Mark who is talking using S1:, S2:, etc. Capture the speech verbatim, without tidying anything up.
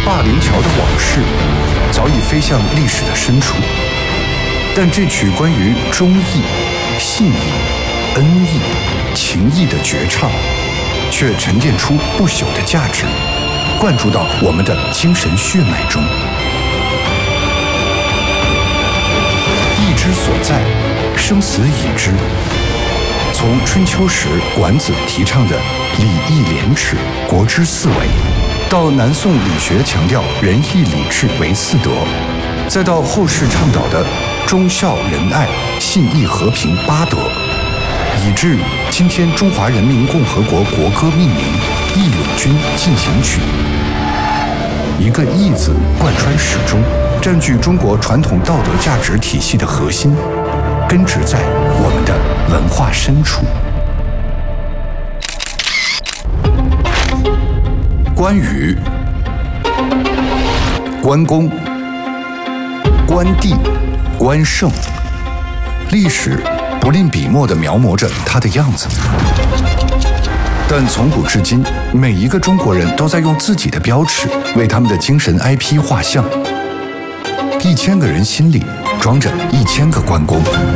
S1: 灞陵桥的往事，早已飞向历史的深处。但这曲关于忠义、信义、恩义、情义的绝唱，却沉淀出不朽的价值，灌注到我们的精神血脉中。义之所在，生死已知。从春秋时管子提倡的礼义廉耻、国之四维，到南宋理学强调仁义礼智为四德，再到后世倡导的忠孝仁爱、信义和平八德，以致今天中华人民共和国国歌命名《义勇军进行曲》。一个义字贯穿始终，占据中国传统道德价值体系的核心，根植在我们的文化深处。关羽、关公、关帝、关胜，历史不吝笔墨地描摹着他的样子。但从古至今，每一个中国人都在用自己的标尺为他们的精神 I P 画像。一千个人心里装着一千个关公。